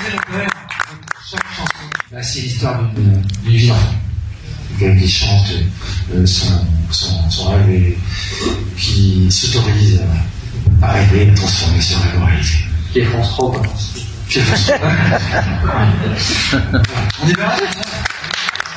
Chaque chanson, bah, c'est l'histoire d'une vie d'enfant. Quelqu'un qui chante son rêve et qui s'autorise à rêver, à transformer son rêve en réalité. Qui est France Rock. On y va.